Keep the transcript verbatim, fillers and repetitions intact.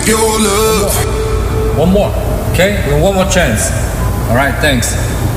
your love. One more, okay? One more chance. All right, thanks.